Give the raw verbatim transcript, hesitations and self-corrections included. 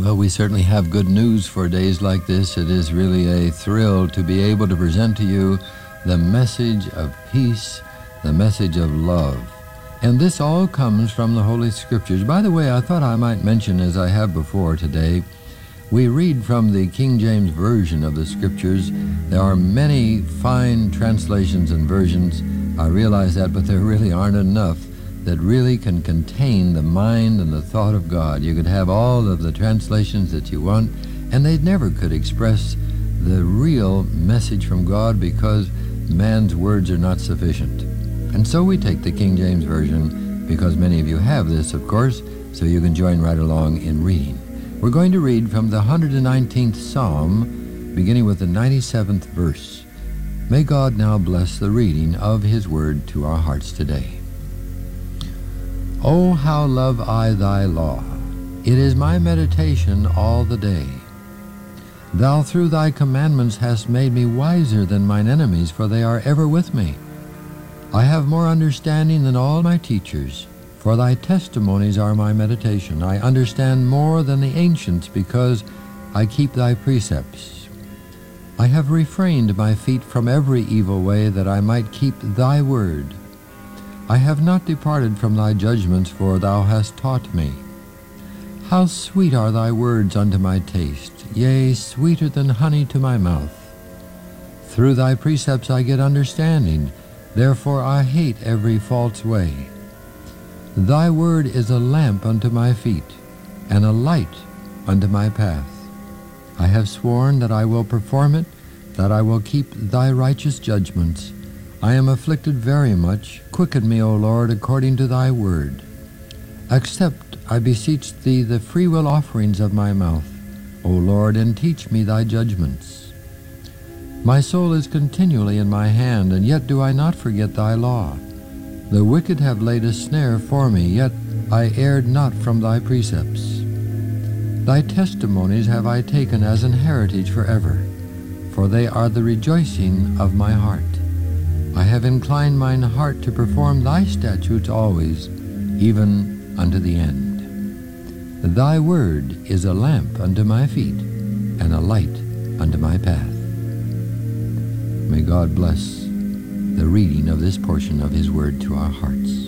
Well, we certainly have good news for days like this. It is really a thrill to be able to present to you the message of peace, the message of love. And this all comes from the Holy Scriptures. By the way, I thought I might mention, as I have before today, we read from the King James Version of the Scriptures. There are many fine translations and versions. I realize that, but there really aren't enough that really can contain the mind and the thought of God. You could have all of the translations that you want, and they never could express the real message from God because man's words are not sufficient. And so we take the King James Version, because many of you have this, of course, so you can join right along in reading. We're going to read from the one hundred nineteenth Psalm, beginning with the ninety-seventh verse. May God now bless the reading of His Word to our hearts today. Oh, how love I thy law! It is my meditation all the day. Thou through thy commandments hast made me wiser than mine enemies, for they are ever with me. I have more understanding than all my teachers, for thy testimonies are my meditation. I understand more than the ancients, because I keep thy precepts. I have refrained my feet from every evil way, that I might keep thy word. I have not departed from thy judgments, for thou hast taught me. How sweet are thy words unto my taste, yea, sweeter than honey to my mouth. Through thy precepts I get understanding, therefore I hate every false way. Thy word is a lamp unto my feet, and a light unto my path. I have sworn that I will perform it, that I will keep thy righteous judgments. I am afflicted very much. Quicken me, O Lord, according to thy word. Accept, I beseech thee, the freewill offerings of my mouth, O Lord, and teach me thy judgments. My soul is continually in my hand, and yet do I not forget thy law. The wicked have laid a snare for me, yet I erred not from thy precepts. Thy testimonies have I taken as an heritage forever, for they are the rejoicing of my heart. I have inclined mine heart to perform thy statutes always, even unto the end. Thy word is a lamp unto my feet, and a light unto my path. May God bless the reading of this portion of His Word to our hearts.